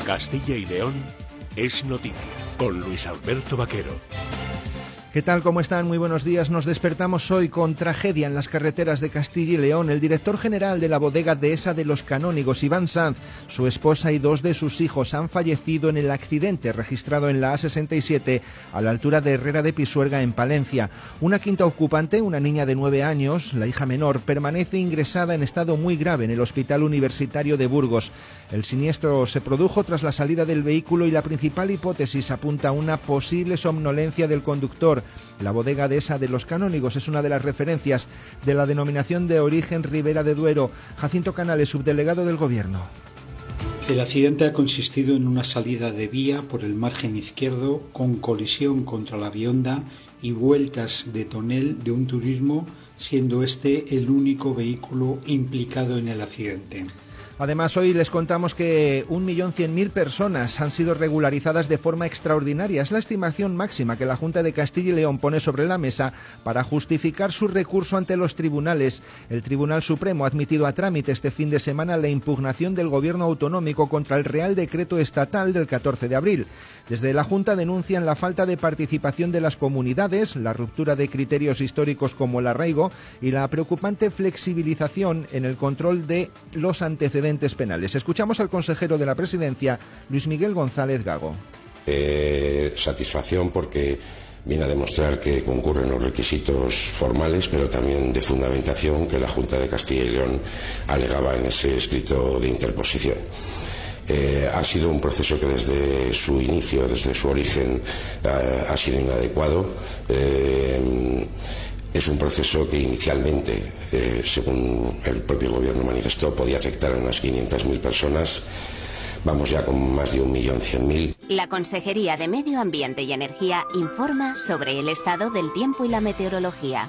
Castilla y León es noticia, con Luis Alberto Vaquero. ¿Qué tal? ¿Cómo están? Muy buenos días. Nos despertamos hoy con tragedia en las carreteras de Castilla y León. El director general de la bodega Dehesa de los Canónigos, Iván Sanz, su esposa y dos de sus hijos han fallecido en el accidente registrado en la A67 a la altura de Herrera de Pisuerga, en Palencia. Una quinta ocupante, una niña de 9 años, la hija menor, permanece ingresada en estado muy grave en el Hospital Universitario de Burgos. El siniestro se produjo tras la salida del vehículo y la principal hipótesis apunta a una posible somnolencia del conductor. La bodega Dehesa de los Canónigos es una de las referencias de la denominación de origen Ribera de Duero. Jacinto Canales, subdelegado del Gobierno. El accidente ha consistido en una salida de vía por el margen izquierdo con colisión contra la Bionda y vueltas de tonel de un turismo, siendo este el único vehículo implicado en el accidente. Además, hoy les contamos que 1.100.000 personas han sido regularizadas de forma extraordinaria. Es la estimación máxima que la Junta de Castilla y León pone sobre la mesa para justificar su recurso ante los tribunales. El Tribunal Supremo ha admitido a trámite este fin de semana la impugnación del Gobierno autonómico contra el Real Decreto Estatal del 14 de abril. Desde la Junta denuncian la falta de participación de las comunidades, la ruptura de criterios históricos como el arraigo y la preocupante flexibilización en el control de los antecedentes penales. Escuchamos al consejero de la Presidencia, Luis Miguel González Gago. Satisfacción porque viene a demostrar que concurren los requisitos formales, pero también de fundamentación que la Junta de Castilla y León alegaba en ese escrito de interposición. Ha sido un proceso que desde su inicio, desde su origen, ha sido inadecuado. Es un proceso que inicialmente, según el propio Gobierno manifestó, podía afectar a unas 500.000 personas. Vamos ya con más de 1.100.000. La Consejería de Medio Ambiente y Energía informa sobre el estado del tiempo y la meteorología.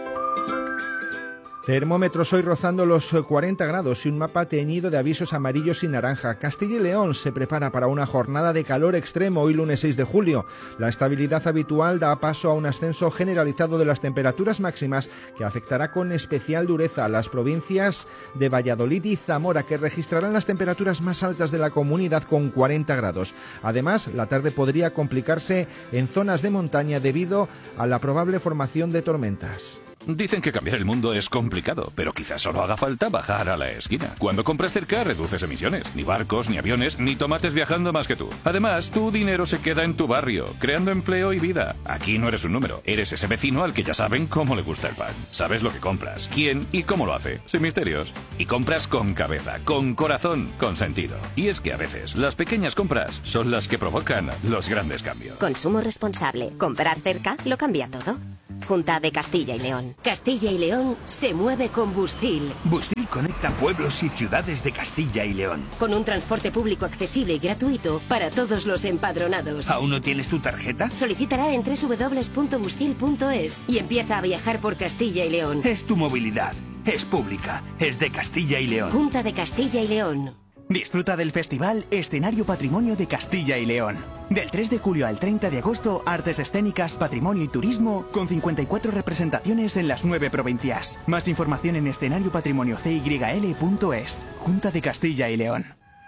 Termómetros hoy rozando los 40 grados y un mapa teñido de avisos amarillos y naranja. Castilla y León se prepara para una jornada de calor extremo hoy lunes 6 de julio. La estabilidad habitual da paso a un ascenso generalizado de las temperaturas máximas que afectará con especial dureza a las provincias de Valladolid y Zamora, que registrarán las temperaturas más altas de la comunidad con 40 grados. Además, la tarde podría complicarse en zonas de montaña debido a la probable formación de tormentas. Dicen que cambiar el mundo es complicado, pero quizás solo haga falta bajar a la esquina. Cuando compras cerca, reduces emisiones. Ni barcos, ni aviones, ni tomates viajando más que tú. Además, tu dinero se queda en tu barrio, creando empleo y vida. Aquí no eres un número, eres ese vecino al que ya saben cómo le gusta el pan. Sabes lo que compras, quién y cómo lo hace, sin misterios. Y compras con cabeza, con corazón, con sentido. Y es que a veces, las pequeñas compras son las que provocan los grandes cambios. Consumo responsable. Comprar cerca lo cambia todo. Junta de Castilla y León. Castilla y León se mueve con Bustil. Bustil conecta pueblos y ciudades de Castilla y León. Con un transporte público accesible y gratuito para todos los empadronados. ¿Aún no tienes tu tarjeta? Solicítala en www.bustil.es y empieza a viajar por Castilla y León. Es tu movilidad. Es pública. Es de Castilla y León. Junta de Castilla y León. Disfruta del festival Escenario Patrimonio de Castilla y León. Del 3 de julio al 30 de agosto, artes escénicas, patrimonio y turismo, con 54 representaciones en las 9 provincias. Más información en escenariopatrimoniocyl.es. Junta de Castilla y León.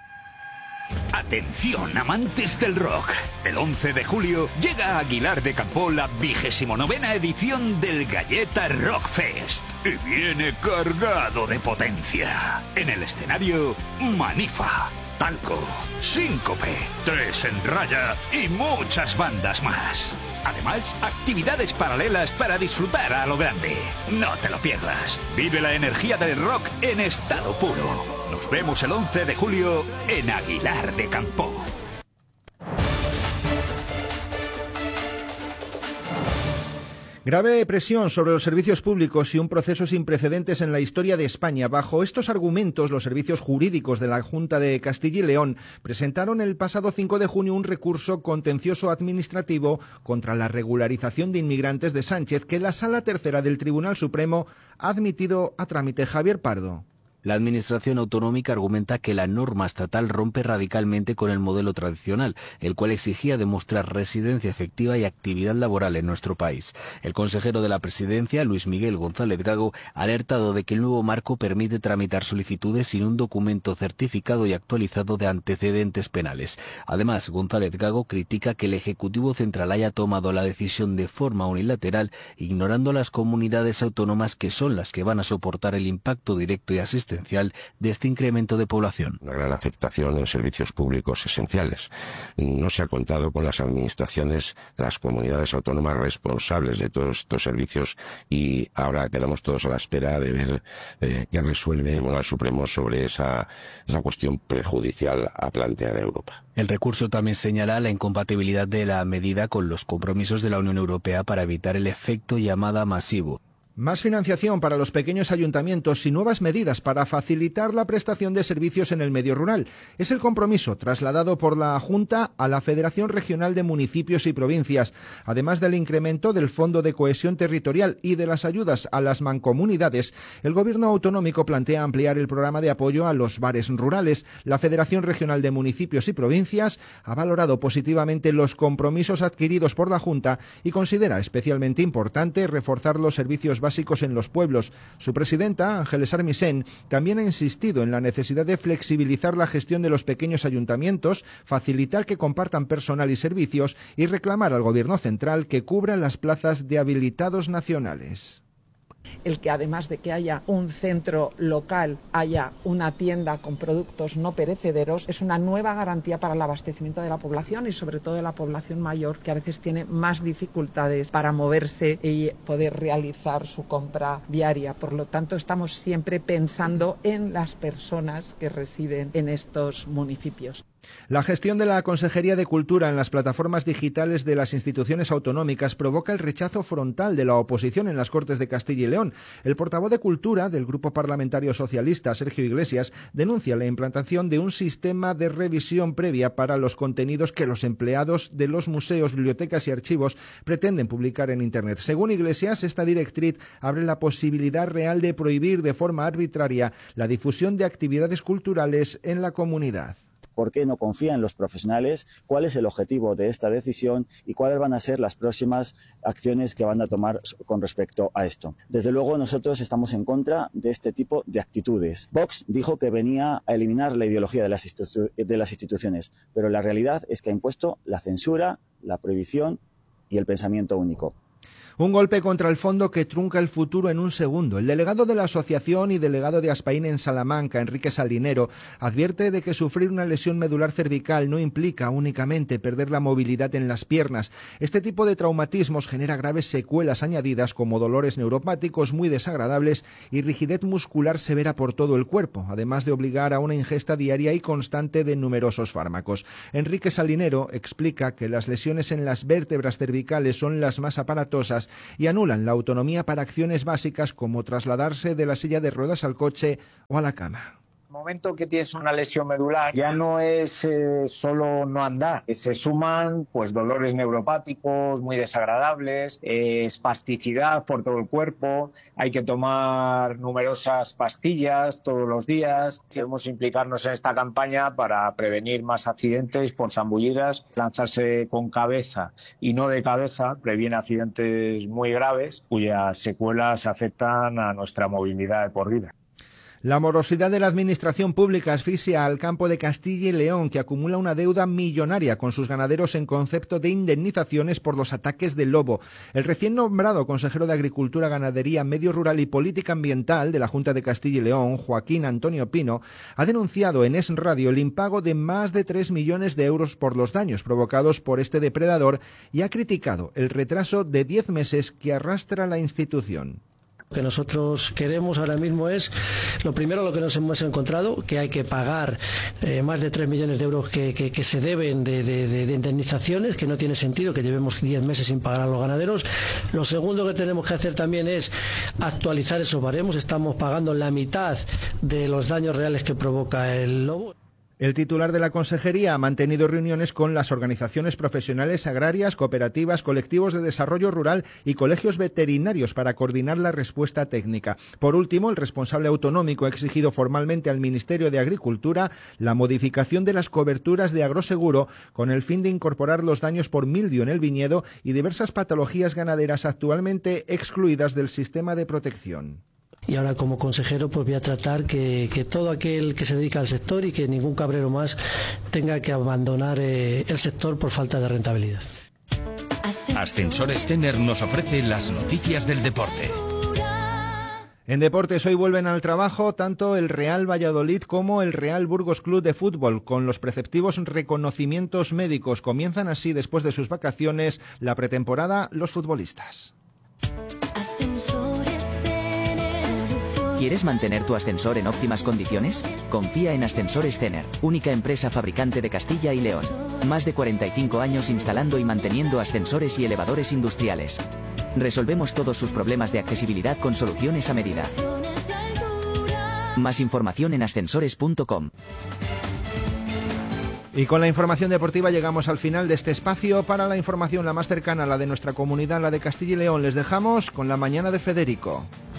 Atención, amantes del rock. El 11 de julio llega a Aguilar de Campoo la 29ª edición del Galleta Rock Fest. Y viene cargado de potencia. En el escenario, Manifa, Talco, Síncope, Tres en Raya y muchas bandas más. Además, actividades paralelas para disfrutar a lo grande. No te lo pierdas. Vive la energía del rock en estado puro. Nos vemos el 11 de julio en Aguilar de Campoo. Grave presión sobre los servicios públicos y un proceso sin precedentes en la historia de España. Bajo estos argumentos, los servicios jurídicos de la Junta de Castilla y León presentaron el pasado 5 de junio un recurso contencioso administrativo contra la regularización de inmigrantes de Sánchez, que la Sala Tercera del Tribunal Supremo ha admitido a trámite. Javier Pardo. La administración autonómica argumenta que la norma estatal rompe radicalmente con el modelo tradicional, el cual exigía demostrar residencia efectiva y actividad laboral en nuestro país. El consejero de la Presidencia, Luis Miguel González Gago, ha alertado de que el nuevo marco permite tramitar solicitudes sin un documento certificado y actualizado de antecedentes penales. Además, González Gago critica que el Ejecutivo Central haya tomado la decisión de forma unilateral, ignorando las comunidades autónomas que son las que van a soportar el impacto directo y asistencial de este incremento de población. Una gran afectación en servicios públicos esenciales. No se ha contado con las administraciones, las comunidades autónomas responsables de todos estos servicios y ahora quedamos todos a la espera de ver qué resuelve el Tribunal Supremo sobre esa cuestión prejudicial a plantear a Europa. El recurso también señala la incompatibilidad de la medida con los compromisos de la Unión Europea para evitar el efecto llamada masivo. Más financiación para los pequeños ayuntamientos y nuevas medidas para facilitar la prestación de servicios en el medio rural. Es el compromiso trasladado por la Junta a la Federación Regional de Municipios y Provincias, además del incremento del Fondo de Cohesión Territorial y de las ayudas a las mancomunidades. El Gobierno autonómico plantea ampliar el programa de apoyo a los bares rurales. La Federación Regional de Municipios y Provincias ha valorado positivamente los compromisos adquiridos por la Junta y considera especialmente importante reforzar los servicios básicos en los pueblos. Su presidenta, Ángeles Armisen, también ha insistido en la necesidad de flexibilizar la gestión de los pequeños ayuntamientos, facilitar que compartan personal y servicios y reclamar al Gobierno central que cubra las plazas de habilitados nacionales. El que además de que haya un centro local, haya una tienda con productos no perecederos, es una nueva garantía para el abastecimiento de la población y sobre todo de la población mayor, que a veces tiene más dificultades para moverse y poder realizar su compra diaria. Por lo tanto, estamos siempre pensando en las personas que residen en estos municipios. La gestión de la Consejería de Cultura en las plataformas digitales de las instituciones autonómicas provoca el rechazo frontal de la oposición en las Cortes de Castilla y León. El portavoz de Cultura del Grupo Parlamentario Socialista, Sergio Iglesias, denuncia la implantación de un sistema de revisión previa para los contenidos que los empleados de los museos, bibliotecas y archivos pretenden publicar en Internet. Según Iglesias, esta directriz abre la posibilidad real de prohibir de forma arbitraria la difusión de actividades culturales en la comunidad. ¿Por qué no confía en los profesionales? ¿Cuál es el objetivo de esta decisión? ¿Y cuáles van a ser las próximas acciones que van a tomar con respecto a esto? Desde luego nosotros estamos en contra de este tipo de actitudes. Vox dijo que venía a eliminar la ideología de las instituciones, pero la realidad es que ha impuesto la censura, la prohibición y el pensamiento único. Un golpe contra el fondo que trunca el futuro en un segundo. El delegado de la asociación y delegado de Aspain en Salamanca, Enrique Salinero, advierte de que sufrir una lesión medular cervical no implica únicamente perder la movilidad en las piernas. Este tipo de traumatismos genera graves secuelas añadidas como dolores neuropáticos muy desagradables y rigidez muscular severa por todo el cuerpo, además de obligar a una ingesta diaria y constante de numerosos fármacos. Enrique Salinero explica que las lesiones en las vértebras cervicales son las más aparatosas y anulan la autonomía para acciones básicas como trasladarse de la silla de ruedas al coche o a la cama. El momento que tienes una lesión medular ya no es solo no andar, se suman pues dolores neuropáticos muy desagradables, espasticidad por todo el cuerpo, hay que tomar numerosas pastillas todos los días. Debemos implicarnos en esta campaña para prevenir más accidentes por zambullidas. Lanzarse con cabeza y no de cabeza previene accidentes muy graves cuyas secuelas afectan a nuestra movilidad de por vida. La morosidad de la administración pública asfixia al campo de Castilla y León, que acumula una deuda millonaria con sus ganaderos en concepto de indemnizaciones por los ataques del lobo. El recién nombrado consejero de Agricultura, Ganadería, Medio Rural y Política Ambiental de la Junta de Castilla y León, Joaquín Antonio Pino, ha denunciado en Es Radio el impago de más de 3 millones de euros por los daños provocados por este depredador y ha criticado el retraso de 10 meses que arrastra la institución. Lo que nosotros queremos ahora mismo es, lo primero, lo que nos hemos encontrado, que hay que pagar más de 3 millones de euros que se deben de indemnizaciones, que no tiene sentido que llevemos 10 meses sin pagar a los ganaderos. Lo segundo que tenemos que hacer también es actualizar esos baremos. Estamos pagando la mitad de los daños reales que provoca el lobo. El titular de la Consejería ha mantenido reuniones con las organizaciones profesionales agrarias, cooperativas, colectivos de desarrollo rural y colegios veterinarios para coordinar la respuesta técnica. Por último, el responsable autonómico ha exigido formalmente al Ministerio de Agricultura la modificación de las coberturas de agroseguro con el fin de incorporar los daños por mildio en el viñedo y diversas patologías ganaderas actualmente excluidas del sistema de protección. Y ahora como consejero pues voy a tratar que todo aquel que se dedica al sector y que ningún cabrero más tenga que abandonar el sector por falta de rentabilidad. Ascensores Stener nos ofrece las noticias del deporte. En deportes hoy vuelven al trabajo tanto el Real Valladolid como el Real Burgos Club de Fútbol. Con los preceptivos reconocimientos médicos comienzan así después de sus vacaciones la pretemporada los futbolistas. ¿Quieres mantener tu ascensor en óptimas condiciones? Confía en Ascensores Stener, única empresa fabricante de Castilla y León. Más de 45 años instalando y manteniendo ascensores y elevadores industriales. Resolvemos todos sus problemas de accesibilidad con soluciones a medida. Más información en ascensores.com. Y con la información deportiva llegamos al final de este espacio. Para la información la más cercana, la de nuestra comunidad, la de Castilla y León, les dejamos con la mañana de Federico.